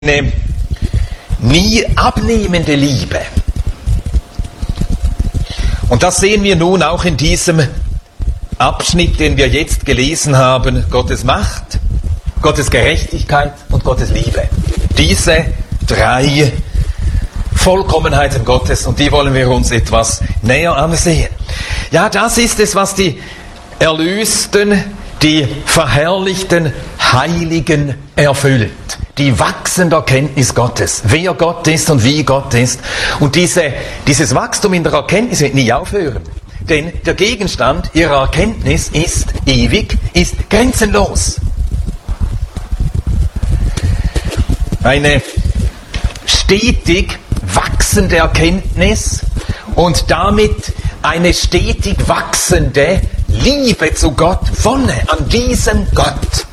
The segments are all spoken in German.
Eine nie abnehmende Liebe. Und das sehen wir nun auch in diesem Abschnitt, den wir jetzt gelesen haben. Gottes Macht, Gottes Gerechtigkeit und Gottes Liebe. Diese drei Vollkommenheiten Gottes, und die wollen wir uns etwas näher ansehen. Ja, das ist es, was die Erlösten, die Verherrlichten Heiligen erfüllt. Die wachsende Erkenntnis Gottes, wer Gott ist und wie Gott ist. Und dieses Wachstum in der Erkenntnis wird nie aufhören. Denn der Gegenstand ihrer Erkenntnis ist ewig, ist grenzenlos. Eine stetig wachsende Erkenntnis und damit eine stetig wachsende Liebe zu Gott, Wonne an diesem Gott.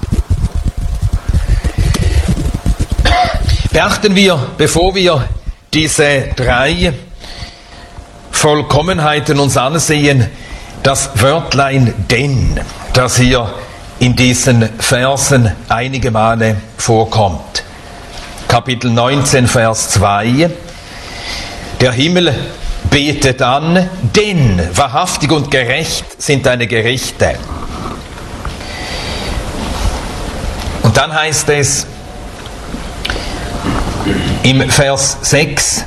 Beachten wir, bevor wir diese drei Vollkommenheiten uns ansehen, das Wörtlein denn, das hier in diesen Versen einige Male vorkommt. Kapitel 19, Vers 2. Der Himmel betet an, denn wahrhaftig und gerecht sind deine Gerichte. Und dann heißt es im Vers 6,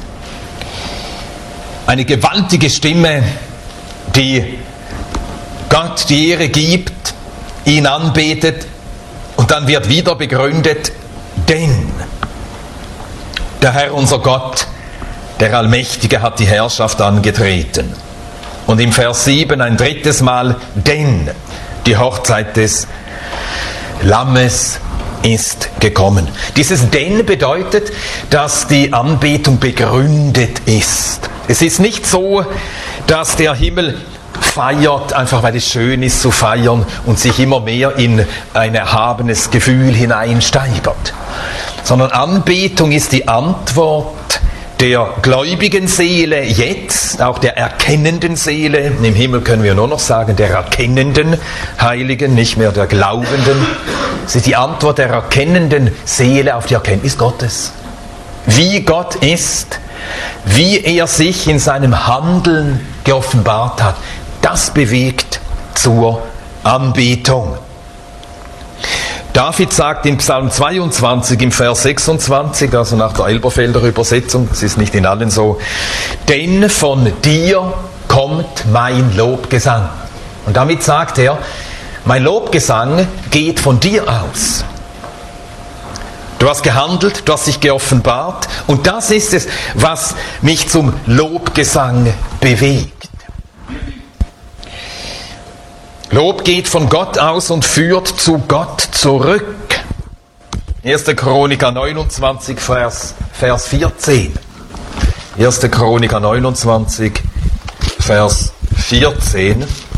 eine gewaltige Stimme, die Gott die Ehre gibt, ihn anbetet, und dann wird wieder begründet, denn der Herr unser Gott, der Allmächtige, hat die Herrschaft angetreten. Und im Vers 7 ein drittes Mal, denn die Hochzeit des Lammes ist gekommen. Dieses denn bedeutet, dass die Anbetung begründet ist. Es ist nicht so, dass der Himmel feiert, einfach weil es schön ist zu feiern und sich immer mehr in ein erhabenes Gefühl hineinsteigert. Sondern Anbetung ist die Antwort der gläubigen Seele jetzt, auch der erkennenden Seele. Im Himmel können wir nur noch sagen, der erkennenden Heiligen, nicht mehr der Glaubenden. Es ist die Antwort der erkennenden Seele auf die Erkenntnis Gottes. Wie Gott ist, wie er sich in seinem Handeln geoffenbart hat, das bewegt zur Anbetung. David sagt in Psalm 22 im Vers 26, also nach der Elberfelder Übersetzung, das ist nicht in allen so, denn von dir kommt mein Lobgesang. Und damit sagt er, mein Lobgesang geht von dir aus. Du hast gehandelt, du hast dich geoffenbart, und das ist es, was mich zum Lobgesang bewegt. Lob geht von Gott aus und führt zu Gott zurück. 1. Chroniker 29, Vers 14. 1. Chroniker 29, Vers 14.